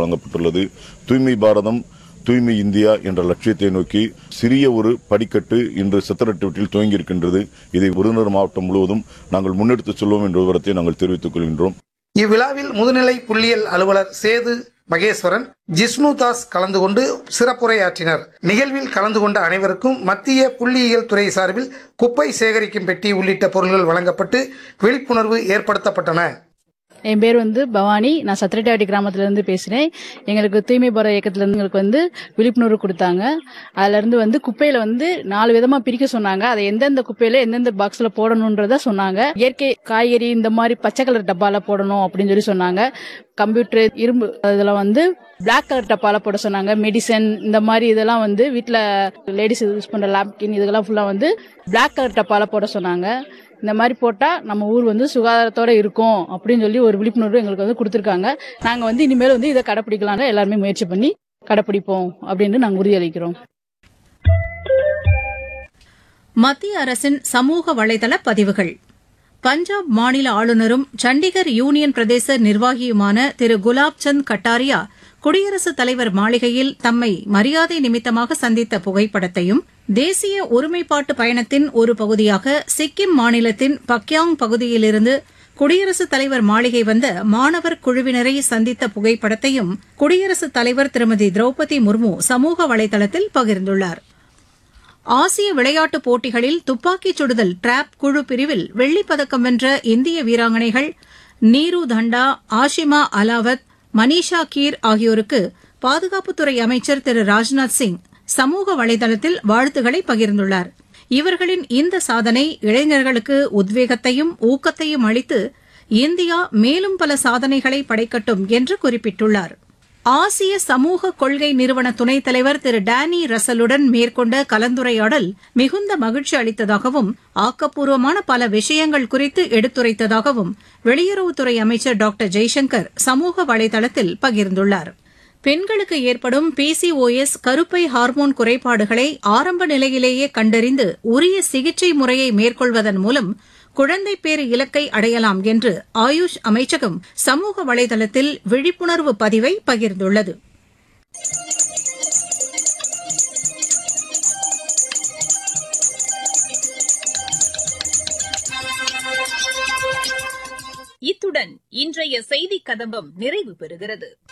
வழங்கப்பட்டுள்ளது. தூய்மை பாரதம் தூய்மை இந்தியா என்ற லட்சியத்தை நோக்கி சிறிய ஒரு படிக்கட்டு இன்று சித்தரட்டத்தில் துவங்கியிருக்கின்றது. இதை விருதுநகர் மாவட்டம் முழுவதும் நாங்கள் முன்னெடுத்துச் செல்வோம் என்ற விவரத்தை நாங்கள் தெரிவித்துக் கொள்கின்றோம். இவ்விழாவில் முதுநிலை புள்ளியியல் அலுவலர் சேது மகேஸ்வரன், ஜிஷ்ணு தாஸ் கலந்து கொண்டு சிறப்புரையாற்றினர். நிகழ்வில் கலந்து கொண்ட அனைவருக்கும் மத்திய புள்ளியியல் துறை சார்பில் குப்பை சேகரிக்கும் பெட்டி உள்ளிட்ட பொருட்கள் வழங்கப்பட்டு விழிப்புணர்வு ஏற்படுத்தப்பட்டன. என் பேர் பவானி. நான் சத்திரட்டாவட்டி கிராமத்திலிருந்து பேசுறேன். எங்களுக்கு தூய்மை பாரத இயக்கத்திலிருந்து எங்களுக்கு விழிப்புணர்வு கொடுத்தாங்க. அதுல இருந்து குப்பையில 4 விதமா பிரிக்க சொன்னாங்க. அதை எந்தெந்த குப்பையில எந்தெந்த பாக்ஸ்ல போடணும்ன்றத சொன்னாங்க. இயற்கை காய்கறி இந்த மாதிரி பச்சை கலர் டப்பால போடணும் அப்படின்னு சொல்லி சொன்னாங்க. கம்ப்யூட்டர் இரும்பு இதுல பிளாக் கலர் டப்பால போட சொன்னாங்க. மெடிசன் இந்த மாதிரி இதெல்லாம் வீட்டுல லேடிஸ் யூஸ் பண்ற லேப்கின் இதெல்லாம் ஃபுல்லா பிளாக் கலர் டப்பால போட சொன்னாங்க. இந்த மாதிரி போட்டா நம்ம ஊர் சுகாதாரத்தோட இருக்கும் அப்படின்னு சொல்லி ஒரு விழிப்புணர்வு எங்களுக்கு கொடுத்திருக்காங்க. நாங்க இனிமேல் இதை கடைப்பிடிக்கலாம், எல்லாருமே முயற்சி பண்ணி கடைப்பிடிப்போம் அப்படின்னு நாங்க உறுதியளிக்கிறோம். மத்திய அரசின் சமூக வலைதள பதிவுகள். பஞ்சாப் மாநில ஆளுநரும் சண்டிகர் யூனியன் பிரதேச நிர்வாகியுமான திரு குலாப்சந்த் கட்டாரியா குடியரசுத் தலைவர் மாளிகையில் தம்மை மரியாதை நிமித்தமாக சந்தித்த புகைப்படத்தையும், தேசிய ஒருமைப்பாட்டு பயணத்தின் ஒரு பகுதியாக சிக்கிம் மாநிலத்தின் பக்யாங் பகுதியிலிருந்து குடியரசுத் தலைவர் மாளிகை வந்த மாணவர் குழுவினரை சந்தித்த புகைப்படத்தையும் குடியரசுத் தலைவர் திருமதி திரௌபதி முர்மு சமூக வலைதளத்தில் பகிர்ந்துள்ளார். ஆசிய விளையாட்டுப் போட்டிகளில் துப்பாக்கிச் சுடுதல் டிராப் குழு பிரிவில் வெள்ளிப்பதக்கம் வென்ற இந்திய வீராங்கனைகள் நீரு தண்டா, ஆஷிமா அலாவத், மனிஷா கீர் ஆகியோருக்கு பாதுகாப்புத்துறை அமைச்சர் திரு ராஜ்நாத் சிங் சமூக வலைதளத்தில் வாழ்த்துக்களை பகிர்ந்துள்ளார். இவர்களின் இந்த சாதனை இளைஞர்களுக்கு உத்வேகத்தையும் ஊக்கத்தையும் அளித்து இந்தியா மேலும் பல சாதனைகளை படைக்கட்டும் என்று குறிப்பிட்டுள்ளார். ஆசிய சமூக கொள்கை நிறுவன துணைத் தலைவர் திரு டேனி ரசலுடன் மேற்கொண்ட கலந்துரையாடல் மிகுந்த மகிழ்ச்சி அளித்ததாகவும் ஆக்கப்பூர்வமான பல விஷயங்கள் குறித்து எடுத்துரைத்ததாகவும் வெளியுறவுத்துறை அமைச்சர் டாக்டர் ஜெய்சங்கர் சமூக வலைதளத்தில் பகிர்ந்துள்ளார். பெண்களுக்கு ஏற்படும் PCOS கருப்பை ஹார்மோன் குறைபாடுகளை ஆரம்ப நிலையிலேயே கண்டறிந்து உரிய சிகிச்சை முறையை மேற்கொள்வதன் மூலம் குழந்தை பேறு இலக்கை அடையலாம் என்று ஆயுஷ் அமைச்சகம் சமூக வலைதளத்தில் விழிப்புணர்வு பதிவை பகிர்ந்துள்ளது. இத்துடன் இன்றைய செய்திக் கதம்பம் நிறைவு பெறுகிறது.